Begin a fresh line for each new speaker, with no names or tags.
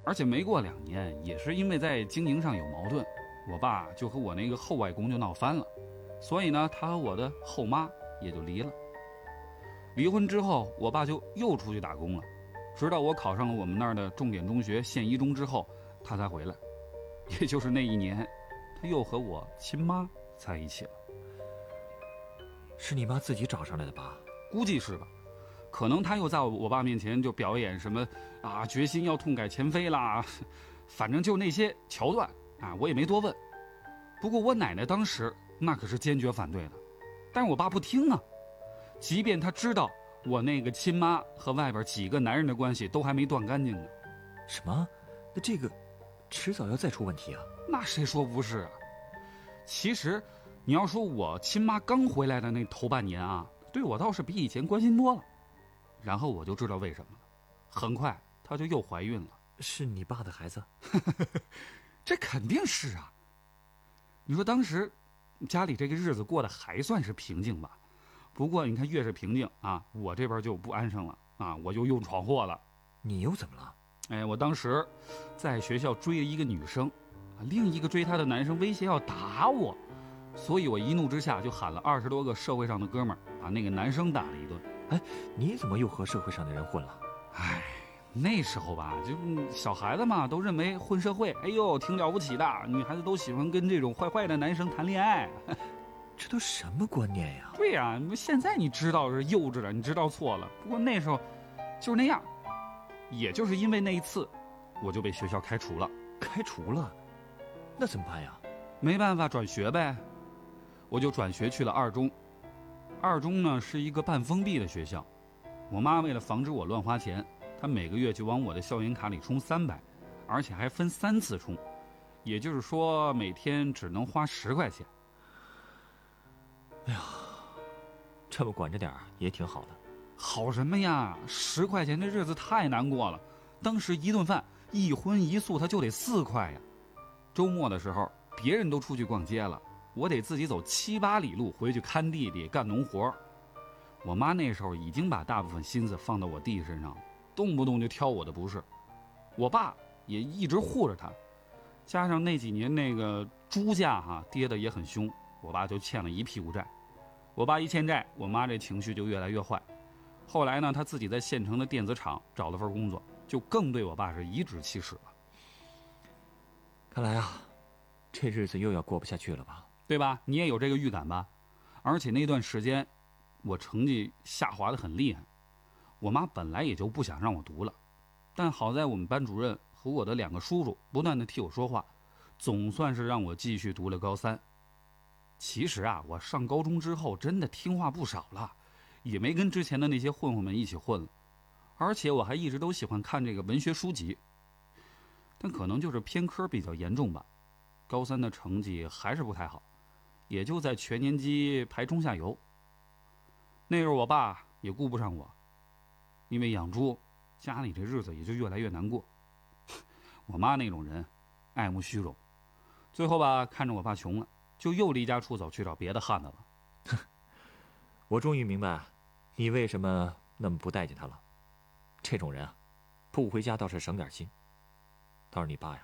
而且没过2年，也是因为在经营上有矛盾，我爸就和我那个后外公就闹翻了，所以呢，他和我的后妈也就离了。离婚之后，我爸就又出去打工了，直到我考上了我们那儿的重点中学县一中之后，他才回来。也就是那1年，他又和我亲妈在一起了。
是你妈自己找上来的吧？
估计是吧。可能他又在我爸面前就表演什么啊，决心要痛改前非啦，反正就那些桥段啊，我也没多问。不过我奶奶当时那可是坚决反对的，但是我爸不听啊。即便他知道我那个亲妈和外边几个男人的关系都还没断干净呢。
什么？那这个迟早要再出问题啊？
那谁说不是啊？其实你要说我亲妈刚回来的那头半年啊，对我倒是比以前关心多了。然后我就知道为什么了，很快她就又怀孕了。
是你爸的孩子？
这肯定是啊。你说当时家里这个日子过得还算是平静吧，不过你看越是平静啊，我这边就不安生了啊，我就又闯祸了。
你又怎么了？
我当时在学校追了一个女生，另一个追她的男生威胁要打我，所以我一怒之下就喊了20多个社会上的哥们儿，把那个男生打了一顿。
哎，你怎么又和社会上的人混了？
哎，那时候吧，就小孩子嘛，都认为混社会，哎呦，挺了不起的，女孩子都喜欢跟这种坏坏的男生谈恋爱。
这都什么观念呀？
对呀，现在你知道是幼稚的，你知道错了。不过那时候就是那样，也就是因为那一次，我就被学校开除了。
开除了？那怎么办呀？
没办法，转学呗。我就转学去了2中。2中呢是一个半封闭的学校，我妈为了防止我乱花钱，她每个月就往我的校园卡里充300，而且还分3次充，也就是说每天只能花10块钱。
哎呀，这么管着点也挺好的。
好什么呀，10块钱的日子太难过了。当时一顿饭一荤一素它就得4块呀。周末的时候别人都出去逛街了，我得自己走7、8里路回去看弟弟干农活。我妈那时候已经把大部分心思放到我弟身上，动不动就挑我的不是。我爸也一直护着他，加上那几年那个猪价跌得也很凶，我爸就欠了一屁股债。我爸一欠债，我妈这情绪就越来越坏。后来呢，他自己在县城的电子厂找了份工作，就更对我爸是颐指气使了。
看来啊，这日子又要过不下去了吧？
对吧？你也有这个预感吧？而且那段时间我成绩下滑得很厉害，我妈本来也就不想让我读了，但好在我们班主任和我的2个叔叔不断地替我说话，总算是让我继续读了高3。其实啊，我上高中之后真的听话不少了，也没跟之前的那些混混们一起混了，而且我还一直都喜欢看这个文学书籍，但可能就是偏科比较严重吧，高3的成绩还是不太好，也就在全年级排中下游。那时候我爸也顾不上我，因为养猪，家里这日子也就越来越难过。我妈那种人爱慕虚荣，最后吧看着我爸穷了，就又离家出走去找别的汉子了。
我终于明白你为什么那么不待见他了。这种人啊，不回家倒是省点心。倒是你爸呀，